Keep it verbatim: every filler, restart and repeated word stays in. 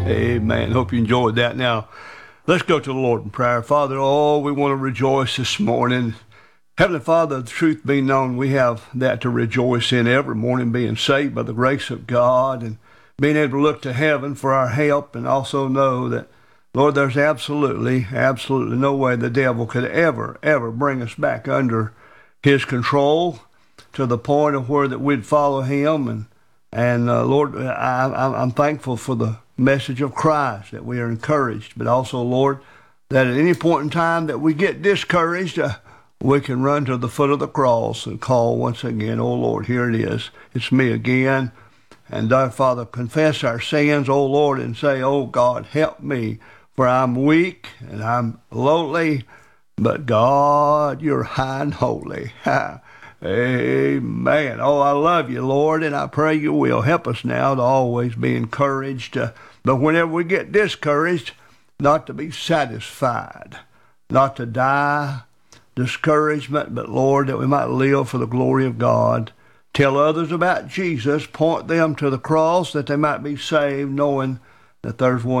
Amen. Hope you enjoyed that. Now, let's go to the Lord in prayer. Father, oh, we want to rejoice this morning. Heavenly Father, the truth being known, we have that to rejoice in every morning, being saved by the grace of God and being able to look to heaven for our help, and also know that, Lord, there's absolutely, absolutely no way the devil could ever, ever bring us back under his control to the point of where that we'd follow him. And, and uh, Lord, I, I'm thankful for the message of Christ, that we are encouraged, but also, Lord, that at any point in time that we get discouraged, uh, we can run to the foot of the cross and call once again, oh Lord, here it is. It's me again. And our Father, confess our sins, oh Lord, and say, oh God, help me, for I'm weak and I'm lowly, but God, you're high and holy. Amen. Oh, I love you, Lord, and I pray you will. Help us now to always be encouraged, uh, but whenever we get discouraged, not to be satisfied, not to die discouragement, but Lord, that we might live for the glory of God. Tell others about Jesus, point them to the cross that they might be saved, knowing that there's one